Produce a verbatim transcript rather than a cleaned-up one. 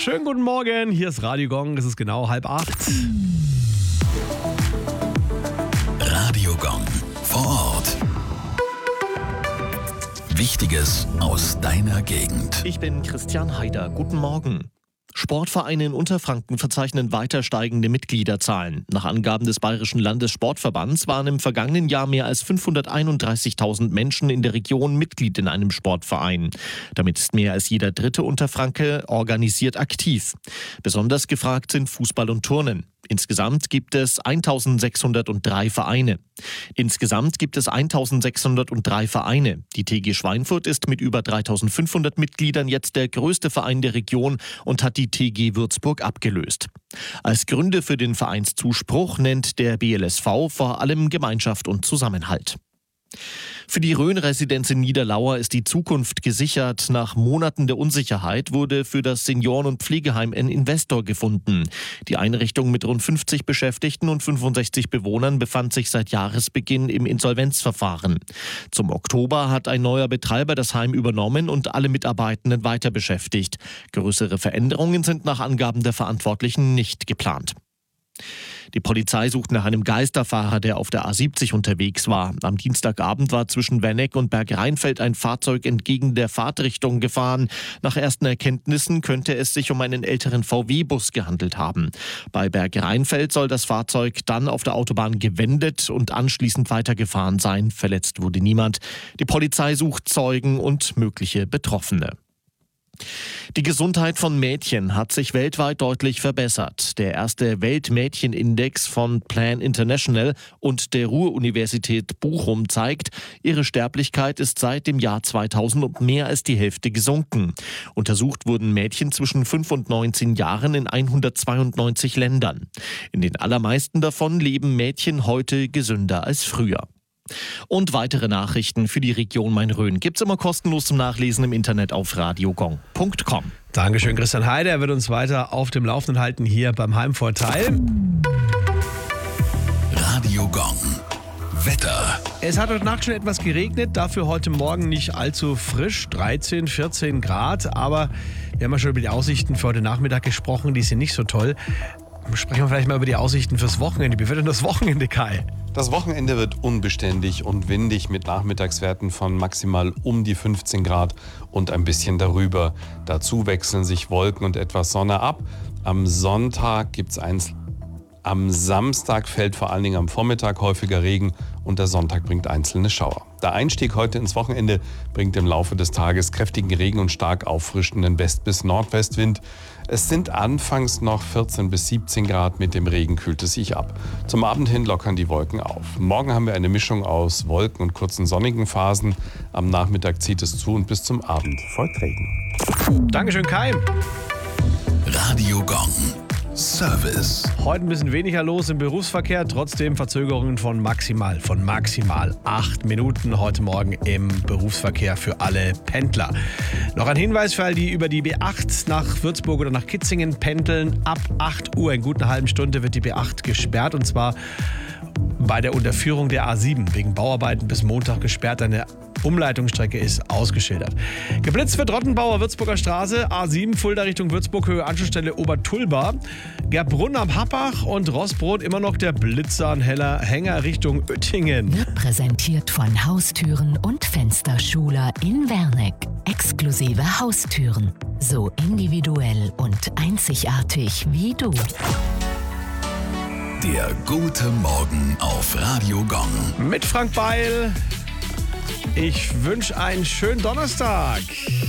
Schönen guten Morgen, hier ist Radio Gong, es ist genau halb acht. Radio Gong vor Ort. Wichtiges aus deiner Gegend. Ich bin Christian Haider. Guten Morgen. Sportvereine in Unterfranken verzeichnen weiter steigende Mitgliederzahlen. Nach Angaben des Bayerischen Landessportverbands waren im vergangenen Jahr mehr als fünfhunderteinunddreißigtausend Menschen in der Region Mitglied in einem Sportverein. Damit ist mehr als jeder dritte Unterfranke organisiert aktiv. Besonders gefragt sind Fußball und Turnen. Insgesamt gibt es eintausendsechshundertdrei Vereine. Insgesamt gibt es eintausendsechshundertdrei Vereine. Die T G Schweinfurt ist mit über dreitausendfünfhundert Mitgliedern jetzt der größte Verein der Region und hat die T G Würzburg abgelöst. Als Gründe für den Vereinszuspruch nennt der B L S V vor allem Gemeinschaft und Zusammenhalt. Für die Rhön-Residenz in Niederlauer ist die Zukunft gesichert. Nach Monaten der Unsicherheit wurde für das Senioren- und Pflegeheim ein Investor gefunden. Die Einrichtung mit rund fünfzig Beschäftigten und fünfundsechzig Bewohnern befand sich seit Jahresbeginn im Insolvenzverfahren. Zum Oktober hat ein neuer Betreiber das Heim übernommen und alle Mitarbeitenden weiter beschäftigt. Größere Veränderungen sind nach Angaben der Verantwortlichen nicht geplant. Die Polizei sucht nach einem Geisterfahrer, der auf der A siebzig unterwegs war. Am Dienstagabend war zwischen Wenneck und Bergrheinfeld ein Fahrzeug entgegen der Fahrtrichtung gefahren. Nach ersten Erkenntnissen könnte es sich um einen älteren V W-Bus gehandelt haben. Bei Bergrheinfeld soll das Fahrzeug dann auf der Autobahn gewendet und anschließend weitergefahren sein. Verletzt wurde niemand. Die Polizei sucht Zeugen und mögliche Betroffene. Die Gesundheit von Mädchen hat sich weltweit deutlich verbessert. Der erste Weltmädchenindex von Plan International und der Ruhr-Universität Bochum zeigt, ihre Sterblichkeit ist seit dem Jahr zweitausend um mehr als die Hälfte gesunken. Untersucht wurden Mädchen zwischen fünf und neunzehn Jahren in hundertzweiundneunzig Ländern. In den allermeisten davon leben Mädchen heute gesünder als früher. Und weitere Nachrichten für die Region Main-Rhön gibt's immer kostenlos zum Nachlesen im Internet auf radiogong punkt com. Dankeschön, Christian Haider. Er wird uns weiter auf dem Laufenden halten hier beim Heimvorteil. Radio Gong. Wetter. Es hat heute Nacht schon etwas geregnet, dafür heute Morgen nicht allzu frisch, dreizehn, vierzehn Grad. Aber wir haben ja schon über die Aussichten für heute Nachmittag gesprochen, die sind nicht so toll. Sprechen wir vielleicht mal über die Aussichten fürs Wochenende. Wie wird denn das Wochenende, Kai? Das Wochenende wird unbeständig und windig mit Nachmittagswerten von maximal um die fünfzehn Grad und ein bisschen darüber. Dazu wechseln sich Wolken und etwas Sonne ab. Am Sonntag gibt's eins. Am Samstag fällt vor allen Dingen am Vormittag häufiger Regen und der Sonntag bringt einzelne Schauer. Der Einstieg heute ins Wochenende bringt im Laufe des Tages kräftigen Regen und stark auffrischenden West- bis Nordwestwind. Es sind anfangs noch vierzehn bis siebzehn Grad, mit dem Regen kühlt es sich ab. Zum Abend hin lockern die Wolken auf. Morgen haben wir eine Mischung aus Wolken und kurzen sonnigen Phasen. Am Nachmittag zieht es zu und bis zum Abend folgt Regen. Dankeschön, Kai. Radio Gong. Service. Heute ein bisschen weniger los im Berufsverkehr, trotzdem Verzögerungen von maximal, von maximal acht Minuten heute Morgen im Berufsverkehr für alle Pendler. Noch ein Hinweis für all die über die B acht nach Würzburg oder nach Kitzingen pendeln. Ab acht Uhr, in gut einer halben Stunde, wird die B acht gesperrt und zwar bei der Unterführung der A sieben. Wegen Bauarbeiten bis Montag gesperrt. Eine Umleitungsstrecke ist ausgeschildert. Geblitzt wird Rottenbauer Würzburger Straße, A sieben, Fulda Richtung Würzburg, Höhe Anschlussstelle Obertulba. Gerbrunn am Happach und Rossbrot immer noch der Blitzanheller Hänger Richtung Oettingen. Wird präsentiert von Haustüren und Fensterschuler in Werneck. Exklusive Haustüren. So individuell und einzigartig wie du. Der gute Morgen auf Radio Gong. Mit Frank Beil. Ich wünsche einen schönen Donnerstag.